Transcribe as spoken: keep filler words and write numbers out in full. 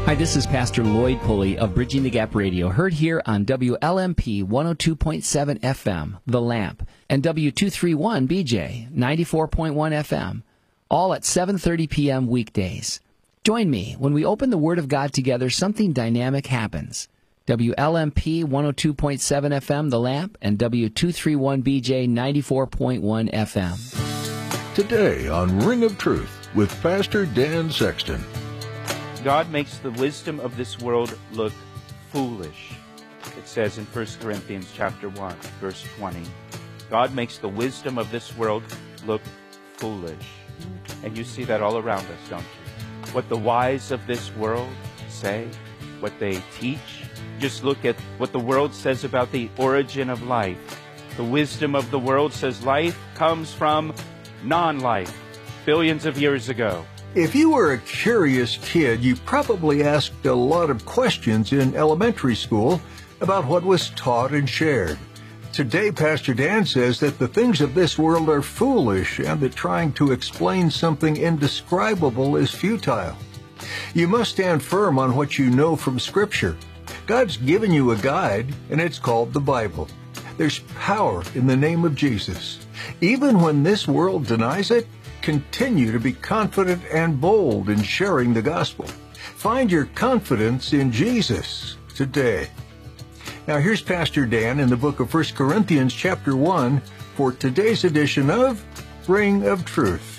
Hi, this is Pastor Lloyd Pulley of Bridging the Gap Radio, heard here on W L M P one oh two point seven F M, The Lamp, and W two thirty-one B J, ninety-four point one F M, all at seven thirty p.m. weekdays. Join me. When we open the Word of God together, something dynamic happens. W L M P one oh two point seven F M, The Lamp, and W two thirty-one B J, ninety-four point one F M. Today on Ring of Truth with Pastor Dan Sexton. God makes the wisdom of this world look foolish. It says in First Corinthians chapter one, verse twenty, God makes the wisdom of this world look foolish. And you see that all around us, don't you? What the wise of this world say, what they teach. Just look at what the world says about the origin of life. The wisdom of the world says life comes from non-life, billions of years ago. If you were a curious kid, you probably asked a lot of questions in elementary school about what was taught and shared. Today, Pastor Dan says that the things of this world are foolish and that trying to explain something indescribable is futile. You must stand firm on what you know from Scripture. God's given you a guide, and it's called the Bible. There's power in the name of Jesus. Even when this world denies it, continue to be confident and bold in sharing the gospel. Find your confidence in Jesus today. Now here's Pastor Dan in the book of First Corinthians chapter one for today's edition of Ring of Truth.